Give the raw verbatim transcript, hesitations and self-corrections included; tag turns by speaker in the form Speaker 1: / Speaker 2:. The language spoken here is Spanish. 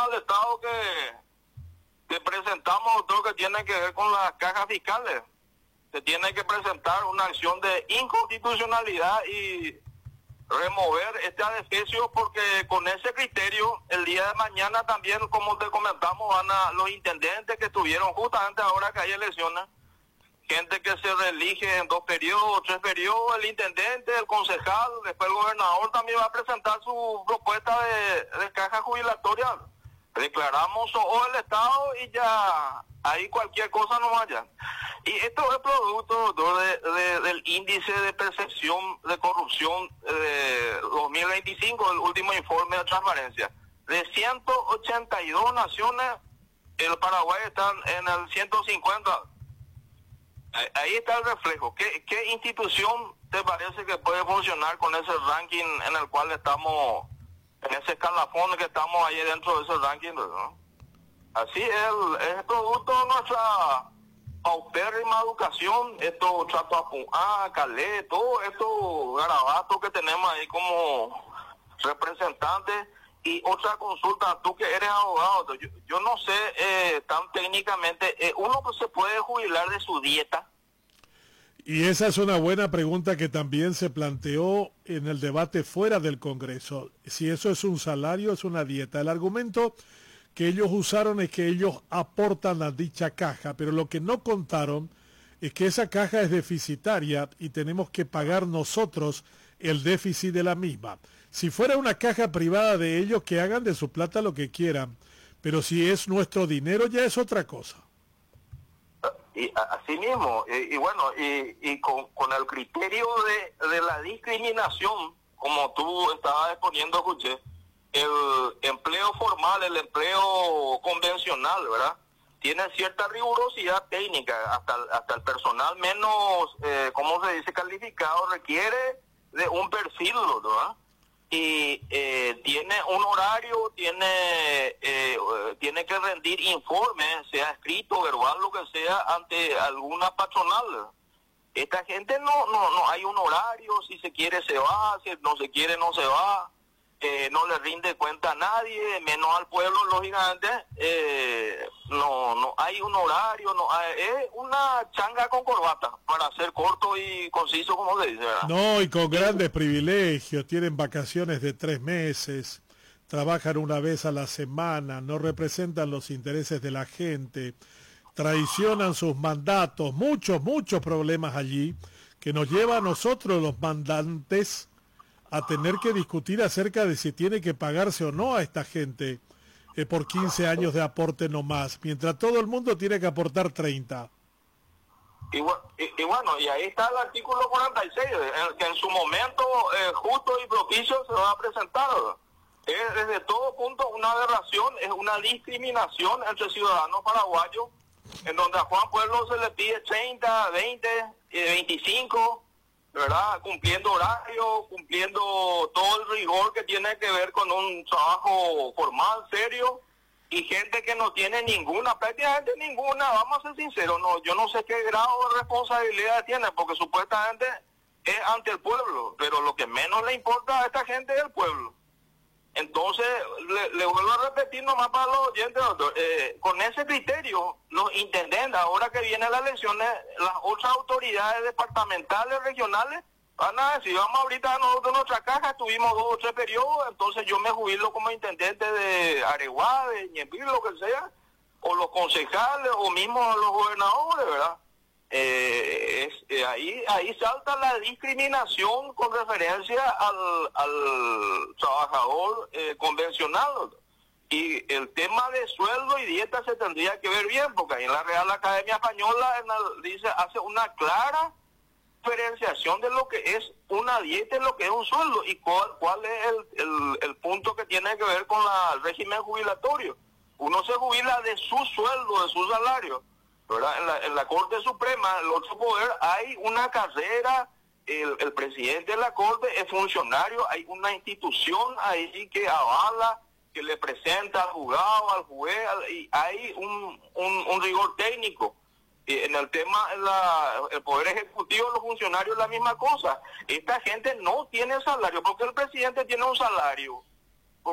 Speaker 1: al Estado que, que presentamos, doctor, que tiene que ver con las cajas fiscales. Se tiene que presentar una acción de inconstitucionalidad y remover este adefesio, porque con ese criterio el día de mañana también, como te comentamos, van a los intendentes que estuvieron justamente ahora que hay elecciones, gente que se reelige en dos periodos, tres periodos, el intendente, el concejal, después el gobernador también va a presentar su propuesta de, de caja jubilatoria. Declaramos o el Estado y ya ahí cualquier cosa no vaya. Y esto es producto, doctor, de, de, del índice de percepción de corrupción de dos mil veinticinco, el último informe de transparencia. De ciento ochenta y dos naciones, el Paraguay está en el ciento cincuenta. Ahí está el reflejo. ¿Qué, qué institución te parece que puede funcionar con ese ranking en el cual estamos, en ese escalafón que estamos ahí dentro de ese ranking, ¿no? Así es, el, es el producto de nuestra paupérrima educación, esto trato a Puá, Calé, todo estos garabatos que tenemos ahí como representantes. Y otra consulta, tú que eres abogado, yo, yo no sé eh, tan técnicamente, eh, ¿uno pues se puede jubilar de su dieta?
Speaker 2: Y esa es una buena pregunta que también se planteó en el debate fuera del Congreso. Si eso es un salario, es una dieta. El argumento que ellos usaron es que ellos aportan a dicha caja, pero lo que no contaron es que esa caja es deficitaria y tenemos que pagar nosotros el déficit de la misma. Si fuera una caja privada de ellos, que hagan de su plata lo que quieran, pero si es nuestro dinero ya es otra cosa.
Speaker 1: Y así mismo, y, y bueno, y, y con, con el criterio de, de la discriminación, como tú estabas exponiendo, escuché, el empleo formal, el empleo convencional, ¿verdad?, tiene cierta rigurosidad técnica, hasta, hasta el personal menos, eh, ¿cómo se dice?, calificado, requiere de un perfil, ¿verdad?, y eh, tiene un horario, tiene eh, tiene que rendir informes, sea escrito, verbal, lo que sea, ante alguna patronal. Esta gente no no no hay un horario, si se quiere se va, si no se quiere no se va, eh, no le rinde cuenta a nadie, menos al pueblo, lógicamente. eh, no no hay un horario, no hay, es una changa con corbata, para ser corto y conciso, como se dice, ¿verdad?
Speaker 2: No, y con grandes privilegios, tienen vacaciones de tres meses, trabajan una vez a la semana, no representan los intereses de la gente, traicionan sus mandatos, muchos, muchos problemas allí, que nos lleva a nosotros los mandantes a tener que discutir acerca de si tiene que pagarse o no a esta gente eh, por quince años de aporte no más, mientras todo el mundo tiene que aportar treinta.
Speaker 1: Y, y, y bueno, y ahí está el artículo cuarenta y seis, en, que en su momento eh, justo y propicio se va a presentar. Es desde todo punto una aberración, es una discriminación entre ciudadanos paraguayos, en donde a Juan Pueblo se le pide treinta, veinte, veinticinco, ¿verdad?, cumpliendo horario, cumpliendo todo el rigor que tiene que ver con un trabajo formal, serio, y gente que no tiene ninguna, prácticamente ninguna, vamos a ser sinceros, no, yo no sé qué grado de responsabilidad tiene, porque supuestamente es ante el pueblo, pero lo que menos le importa a esta gente es el pueblo. Entonces, le, le vuelvo a repetir nomás para los oyentes, doctor, eh, con ese criterio, los intendentes, ahora que vienen las elecciones, las otras autoridades departamentales, regionales, van a decir, vamos ahorita nosotros en nuestra caja, tuvimos dos o tres periodos, entonces yo me jubilo como intendente de Areguá, de Ñembil, lo que sea, o los concejales, o mismo los gobernadores, ¿verdad? Eh, es, eh, ahí ahí salta la discriminación con referencia al, al trabajador eh, convencional, y el tema de sueldo y dieta se tendría que ver bien, porque ahí en la Real Academia Española en el, dice hace una clara diferenciación de lo que es una dieta y lo que es un sueldo, y cuál, cuál es el, el, el punto que tiene que ver con la, el régimen jubilatorio. Uno se jubila de su sueldo, de su salario, ¿verdad? En la, en la Corte Suprema, el otro poder, hay una carrera, el, el presidente de la Corte es funcionario, hay una institución ahí que avala, que le presenta al juzgado, al juez, al, y hay un, un, un rigor técnico. Y en el tema, en la, el poder ejecutivo, los funcionarios, la misma cosa. Esta gente no tiene salario, porque el presidente tiene un salario